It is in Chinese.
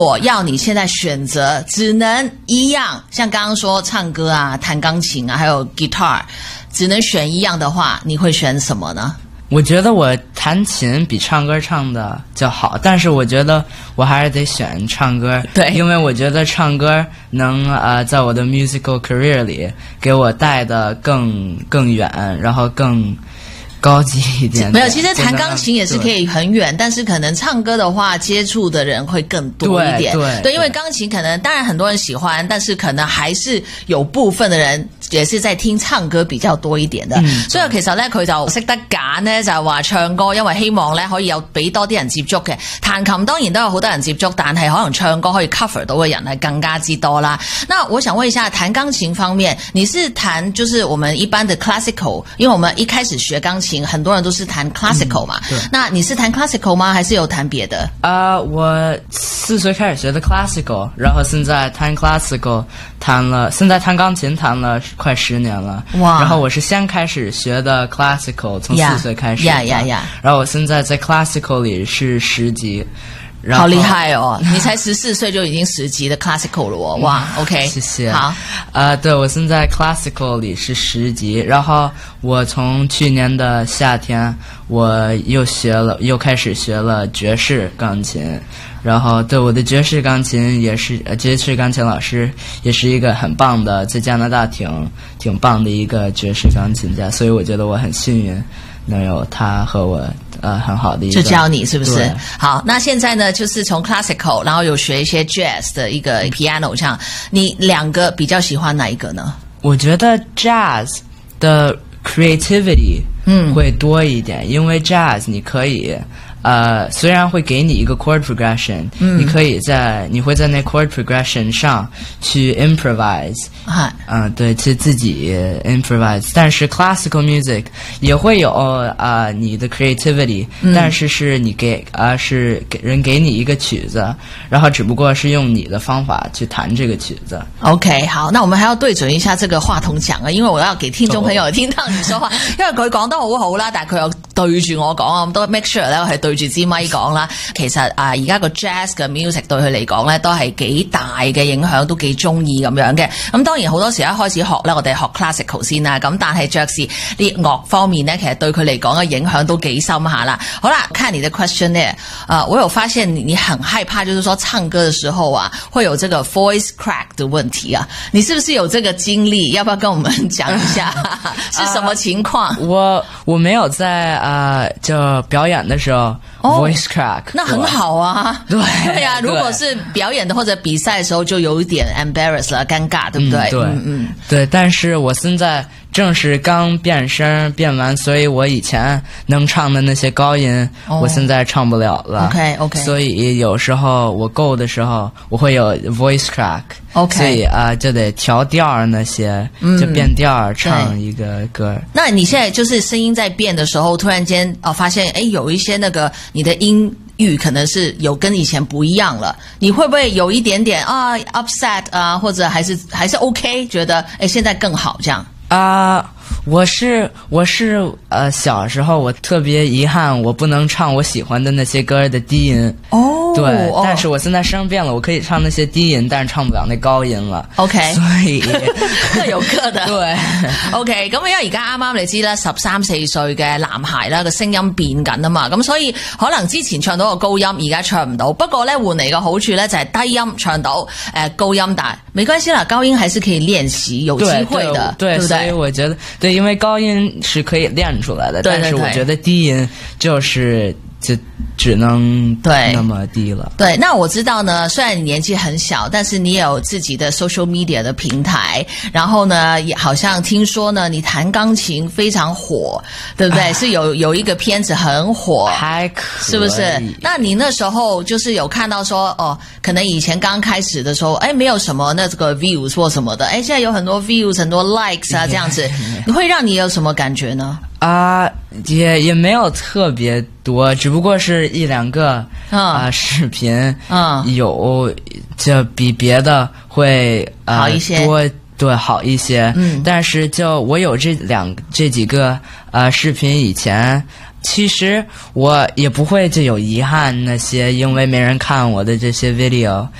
我要你现在选择，只能一样，像刚刚说唱歌啊、弹钢琴啊，还有 guitar， 只能选一样的话，你会选什么呢？ 我觉得我弹琴比唱歌唱的就好，但是我觉得我还是得选唱歌， 对， 因为我觉得唱歌能在我的 musical career 里给我带的更远，然后更高级一点。 没有，其实弹钢琴也是可以很远，但是可能唱歌的话，接触的人会更多一点。对，因为钢琴可能當然很多人喜歡，但是可能還是有部分的人也是在聽唱歌比較多一點的。所以其實咧，佢就識得揀咧，就係話唱歌，因為希望咧可以有俾多啲人接觸嘅。彈琴當然都有好多人接觸，但係可能唱歌可以 cover 到嘅人係更加之多啦。那我想問一下，彈鋼琴方面，你是彈就是我們一般的 classical， 因為我們一開始學鋼琴，很多人都是彈 classical 嘛。那你是彈 classical 嗎？還是有彈別的？ 我4歲開始學的 classical， 然後現在彈 classical 現在彈鋼琴彈了快10年了。哇！然後我是先開始學的 classical， 從4歲開始。然後我現在在 classical 裡是10級。 好厲害哦！你才14歲就已經10級的 classical 了哦！哇 ，OK， 謝謝。 好， 對，我現在 classical 裡是10級，然後我從去年的夏天，我又開始學了爵士鋼琴，然後對我的爵士鋼琴也是爵士鋼琴老師也是一個很棒的，在加拿大挺棒的一個爵士鋼琴家，所以我覺得我很幸運能有他和我很好的一個， 就教你是不是？好，那現在呢，就是從 classical， 然後有學一些 jazz 的一個 piano， 這樣你兩個比較喜歡哪一個呢？ 我覺得 jazz 的 creativity 會多一點，因為 jazz 你可以雖然會給你一個 chord progression，你會在那 chord progression 上去 improvise，對，去自己 improvise， 但是 classical music 也會有你的 creativity，但是是你是人給你一個曲子，然後只不過是用你的方法去彈這個曲子。 OK， 好，那我們還要對準一下這個話筒講啊，因為我要給聽眾朋友聽到你說話，因為佢講得好好啦，但係佢又對住我講啊，咁都 make sure 咧，我係對住支咪講啦。其實而家個 jazz 嘅 music 對佢嚟講咧，都係幾大嘅影響，都幾中意咁樣嘅。咁當然好多時一開始學咧，我哋學 classical 先啦。咁但係爵士啲樂方面咧，其實對佢嚟講嘅影響都幾深下啦。好啦，看你的 question 咧，我有發現你很害怕，就是說唱歌的時候啊，會有這個 voice crack 的問題啊。你是不是有這個經歷？要不要跟我們講一下？是什麼情況？ 我沒有在就表演的時候。voice crack， 那很好啊。 對啊，如果是表演的或者比賽的時候，就有一點 embarrass 了，尷尬，對不對？ 對，但是我現在正是剛變聲變完，所以我以前能唱的那些高音，我現在唱不了了。 OK， 所以有時候我夠的時候，我會有 voice crack。OK， 所以就得調調那些，就變調唱一個歌。 那你現在就是聲音在變的時候，突然間發現，有一些那個你的音域可能是有跟以前不一樣了，你會不會有一點點upset 啊，或者還是 OK， 覺得現在更好這樣？ 我是小時候我特別遺憾我不能唱我喜歡的那些歌的低音。對，但是我現在聲變了，我可以唱那些低音，但是唱不了那高音了。 OK， 所以各有各的。 對 ，OK， 咁因為而家啱啱你知啦，13、14歲嘅男孩啦，個聲音變緊啊嘛，咁所以可能之前唱到個高音，而家唱唔到。不過咧，換嚟個好處咧就係低音唱到高音，但沒關係啦，高音還是可以練習，有機會的，對不對？ 所以我覺得對，因為高音是可以練出來的， 對， 但是我覺得低音就只能那麼低了。 對，那我知道呢，雖然你年紀很小，但是你也有自己的 social media 的平台，然後呢，也好像聽說呢，你彈鋼琴非常火，對不對？是有一個片子很火， 還可以， 是不是？那你那時候就是有看到說，可能以前剛開始的時候，沒有什麼那個 views 或什麼的，現在有很多 views，很多 likes 啊，這樣子，會讓你有什麼感覺呢？ 也沒有特別多，只不過是一兩個視頻有就比別的會好一些， 多，對，好一些。但是就我有這幾個視頻以前其实我也不会就有遗憾那些因为没人看我的这些 video，